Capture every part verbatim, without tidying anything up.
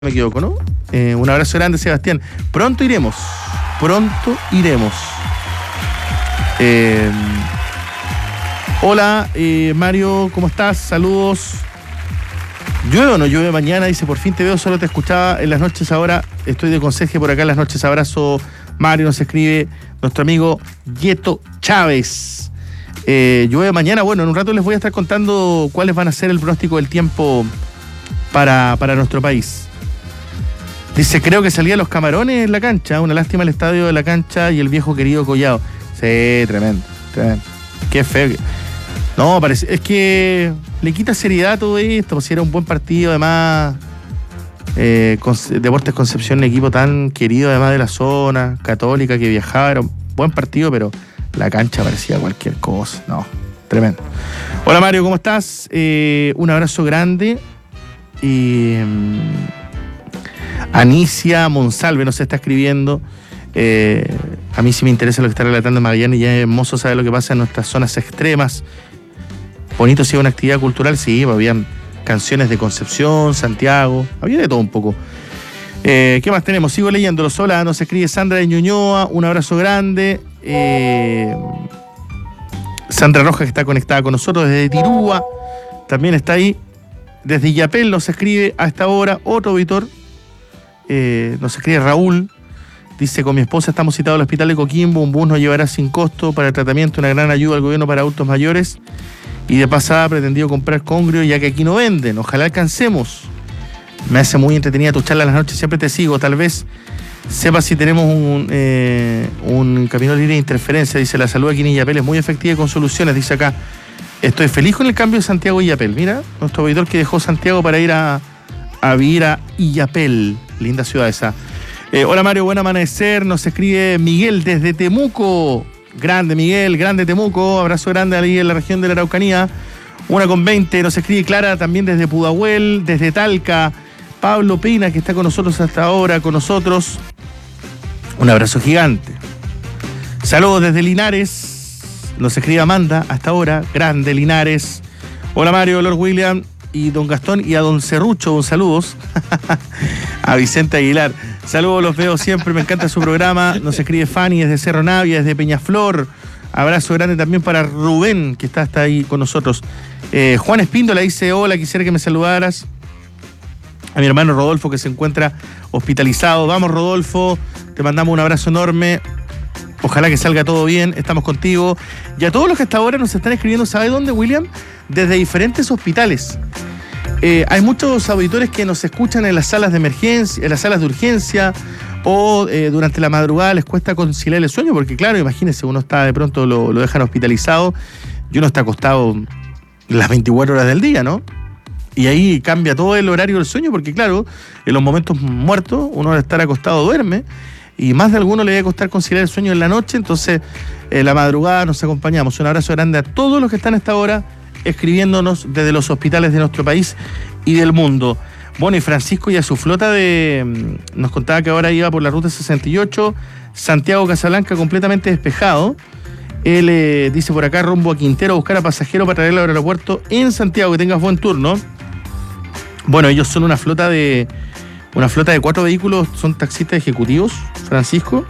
me equivoco, ¿no? Eh, un abrazo grande, Sebastián. Pronto iremos, pronto iremos. Eh, hola, eh, Mario, ¿cómo estás? Saludos. ¿Llueve o no llueve mañana? Dice, por fin te veo, solo te escuchaba en las noches ahora. Estoy de conserje por acá en las noches. Abrazo, Mario, nos escribe nuestro amigo Yeto Chávez. Eh, llueve mañana, bueno, en un rato les voy a estar contando cuáles van a ser el pronóstico del tiempo para, para nuestro país. Dice, creo que salían los Camarones en la cancha. Una lástima el estadio de la cancha y el viejo querido Collado. Sí, tremendo, tremendo. Qué feo. No, parece, es que le quita seriedad a todo esto. Pues si era un buen partido, además. Eh, con, Deportes Concepción, un equipo tan querido, además de la zona, católica, que viajaba. Era un buen partido, pero la cancha parecía cualquier cosa. No, tremendo. Hola, Mario, ¿cómo estás? Eh, un abrazo grande. Y. Anicia Monsalve nos está escribiendo. Eh, a mí sí me interesa lo que está relatando Magallanes, y es hermoso saber lo que pasa en nuestras zonas extremas. Bonito, si sí, una actividad cultural, sí, habían canciones de Concepción, Santiago, había de todo un poco. Eh, ¿Qué más tenemos? Sigo leyéndolos. Hola, nos escribe Sandra de Ñuñoa, un abrazo grande. Eh, Sandra Rojas, que está conectada con nosotros desde Tirúa, también está ahí. Desde Illapel nos escribe a esta hora otro auditor. Eh, nos escribe Raúl, dice, con mi esposa estamos citados al hospital de Coquimbo, un bus nos llevará sin costo para el tratamiento, una gran ayuda al gobierno para adultos mayores, y de pasada pretendido comprar Congrio ya que aquí no venden, ojalá alcancemos. Me hace muy entretenida tu charla en las noches, siempre te sigo, tal vez sepas si tenemos un, eh, un camino libre de interferencia. Dice, la salud aquí en Illapel es muy efectiva y con soluciones, dice acá. Estoy feliz con el cambio de Santiago a Illapel. Mira, nuestro auditor que dejó Santiago para ir a, a vivir a Illapel. Linda ciudad esa. Eh, hola, Mario, buen amanecer. Nos escribe Miguel desde Temuco. Grande, Miguel, grande Temuco. Abrazo grande ahí en la región de la Araucanía. Una con veinte. Nos escribe Clara también desde Pudahuel, desde Talca. Pablo Pina, que está con nosotros hasta ahora, con nosotros. Un abrazo gigante. Saludos desde Linares. Nos escribe Amanda hasta ahora. Grande, Linares. Hola, Mario, Lord William y don Gastón y a don Cerrucho, un saludos. A Vicente Aguilar. Saludos, los veo siempre, me encanta su programa. Nos escribe Fanny desde Cerro Navia, desde Peñaflor. Abrazo grande también para Rubén, que está hasta ahí con nosotros. Eh, Juan Espíndola dice, hola, quisiera que me saludaras. A mi hermano Rodolfo, que se encuentra hospitalizado. Vamos, Rodolfo, te mandamos un abrazo enorme. Ojalá que salga todo bien, estamos contigo. Y a todos los que hasta ahora nos están escribiendo, ¿sabe dónde, William? Desde diferentes hospitales. Eh, hay muchos auditores que nos escuchan en las salas de emergencia, en las salas de urgencia, o eh, durante la madrugada les cuesta conciliar el sueño, porque claro, imagínense, uno está de pronto lo, lo dejan hospitalizado y uno está acostado las veinticuatro horas del día, ¿no? Y ahí cambia todo el horario del sueño, porque claro, en los momentos muertos uno al estar acostado duerme, y más de alguno le debe costar conciliar el sueño en la noche. Entonces, en la madrugada nos acompañamos. Un abrazo grande a todos los que están a esta hora escribiéndonos desde los hospitales de nuestro país y del mundo. Bueno, y Francisco y a su flota de... Nos contaba que ahora iba por la ruta sesenta y ocho, Santiago-Casablanca completamente despejado. Él eh, dice por acá, rumbo a Quintero, a buscar a pasajeros para traerlo al aeropuerto en Santiago. Que tengas buen turno. Bueno, ellos son una flota de... Una flota de cuatro vehículos, son taxistas ejecutivos, Francisco.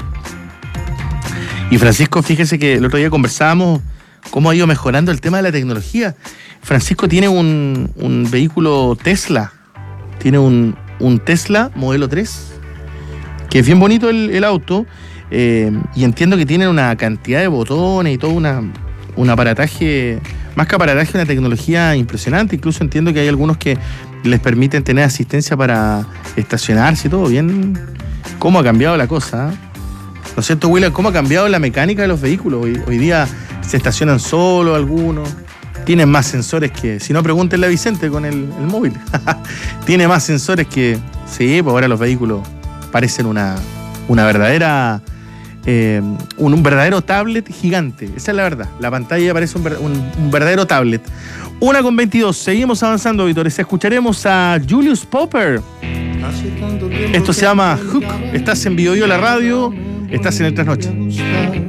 Y Francisco, fíjese que el otro día conversábamos cómo ha ido mejorando el tema de la tecnología. Francisco tiene un, un vehículo Tesla, tiene un, un Tesla modelo tres, que es bien bonito el, el auto, eh, y entiendo que tiene una cantidad de botones y todo una, un aparataje, más que aparataje, una tecnología impresionante. Incluso entiendo que hay algunos que les permiten tener asistencia para estacionarse y todo. Bien, cómo ha cambiado la cosa, ¿eh? ¿No es cierto, William? ¿Cómo ha cambiado la mecánica de los vehículos? Hoy, hoy día se estacionan solo algunos, tienen más sensores que... Si no, pregúntenle a Vicente con el, el móvil. Tiene más sensores que... Sí, pues ahora los vehículos parecen una, una verdadera... Eh, un, un verdadero tablet gigante. Esa es la verdad. La pantalla parece un, un, un verdadero tablet. Una con veintidós. Seguimos avanzando, auditores. Escucharemos a Julius Popper. Esto se llama Hook. Estás en Biobío la radio. Estás en el Trasnoche.